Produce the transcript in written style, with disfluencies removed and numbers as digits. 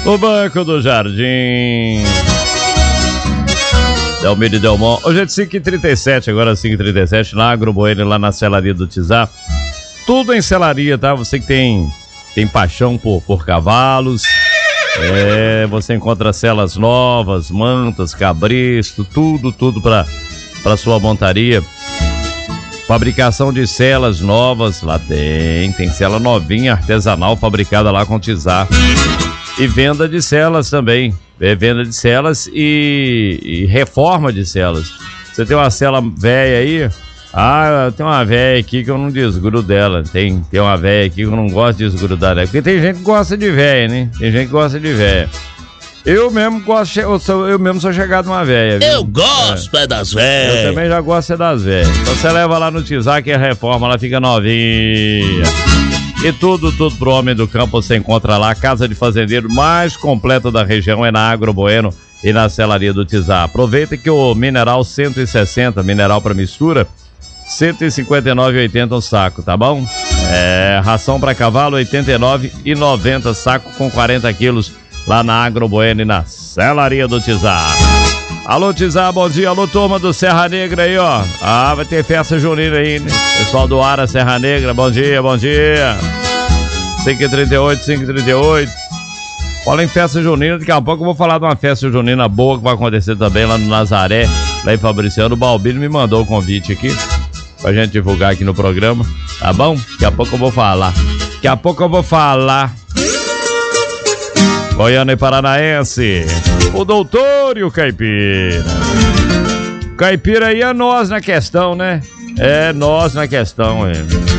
O Banco do Jardim. Delmiro e Delmon. Hoje é de 5h37, agora 5h37, na Agro Bueno, lá na Selaria do Tizá. Tudo em selaria, tá? Você que tem paixão por cavalos. Você encontra celas novas, mantas, cabresto, tudo para sua montaria. Fabricação de celas novas, lá tem cela novinha, artesanal, fabricada lá com Tizá. E venda de celas também. Venda de celas e reforma de celas. Você tem uma cela velha aí? Ah, tem uma velha aqui que eu não desgrudo dela. Tem uma velha aqui que eu não gosto de desgrudar dela. Porque tem gente que gosta de velha, né? Tem gente que gosta de velha. Eu mesmo sou chegado numa velha. Eu gosto das velhas. Eu também já gosto das velhas. Então você leva lá no Tizá que a reforma ela fica novinha. E tudo pro homem do campo você encontra lá. A casa de fazendeiro mais completa da região é na Agro Bueno e na Selaria do Tizá. Aproveita que o mineral 160, mineral para mistura, R$159,80 o saco, tá bom? Ração para cavalo, R$89,90 saco com 40 quilos lá na Agro Bueno e na Selaria do Tizá. Alô, Tizá, bom dia. Alô, turma do Serra Negra aí, ó. Vai ter festa junina aí, né? Pessoal do Ara Serra Negra, bom dia. 5h38. Fala em festa junina, daqui a pouco eu vou falar de uma festa junina boa que vai acontecer também lá no Nazaré, lá em Fabriciano. O Balbino me mandou o convite aqui pra gente divulgar aqui no programa, tá bom? Daqui a pouco eu vou falar. Goiânia e Paranaense, o doutor e o caipira. Caipira aí é nós na questão, né? É nós na questão,